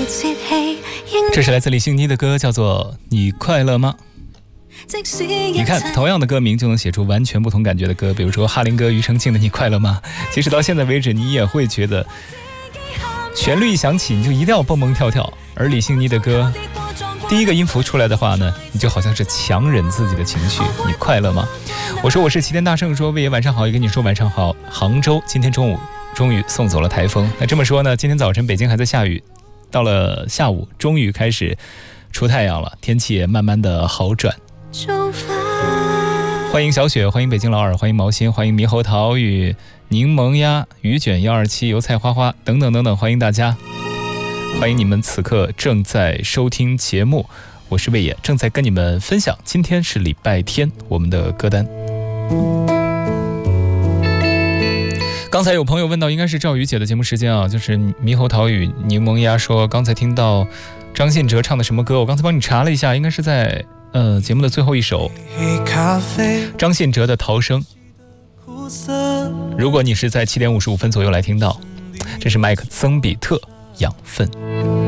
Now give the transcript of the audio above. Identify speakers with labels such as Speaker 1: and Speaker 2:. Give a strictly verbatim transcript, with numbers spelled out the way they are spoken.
Speaker 1: 这是来自李幸妮的歌，叫做《你快乐吗》。你看，同样的歌名就能写出完全不同感觉的歌，比如说哈林哥庾澄庆的《你快乐吗》，其实到现在为止你也会觉得旋律一响起你就一定要蹦蹦跳跳，而李幸妮的歌第一个音符出来的话呢，你就好像是强忍自己的情绪。你快乐吗？我说我是齐天大圣，说魏爷晚上好，也跟你说晚上好。杭州今天中午终于送走了台风，那这么说呢，今天早晨北京还在下雨，到了下午终于开始出太阳了，天气也慢慢的好转。欢迎小雪，欢迎北京老二，欢迎毛心，欢迎猕猴桃与柠檬鸭、鱼卷幺二七、油菜花花等等等等，欢迎大家，欢迎你们此刻正在收听节目，我是魏野，正在跟你们分享，今天是礼拜天我们的歌单。刚才有朋友问到，应该是赵宇姐的节目时间啊，就是猕猴桃与柠檬鸭说刚才听到张信哲唱的什么歌，我刚才帮你查了一下，应该是在呃节目的最后一首张信哲的《逃生》。如果你是在七点五十五分左右来听到，这是麦克曾比特养分。